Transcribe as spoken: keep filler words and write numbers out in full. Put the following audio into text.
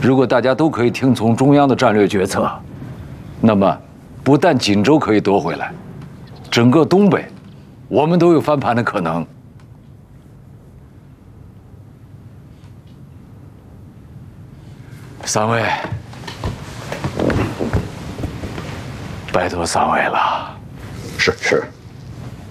如果大家都可以听从中央的战略决策，那么不但锦州可以夺回来，整个东北，我们都有翻盘的可能。三位，拜托三位了。 是是。